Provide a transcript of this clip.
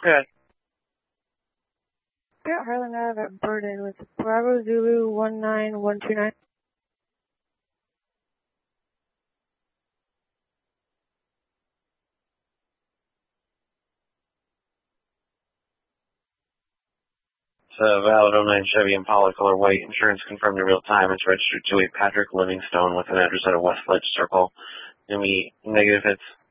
Good. Get Harlan Ave at Burden with Bravo Zulu 19129. It's a valid 09 Chevy Impala color white. Insurance confirmed in real time. It's registered to a Patrick Livingstone with an address at a West Ledge Circle. Give me negative hits.